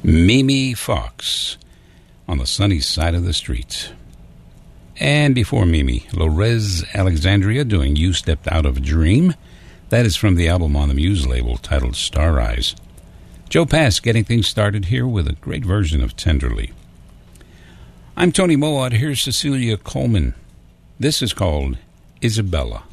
Mimi Fox on the sunny side of the street. And before Mimi, Lorez Alexandria doing You Stepped Out of a Dream. That is from the album on the Muse label titled Star Eyes. Joe Pass getting things started here with a great version of Tenderly. I'm Tony Mowatt. Here's Cecilia Coleman. This is called Isabella.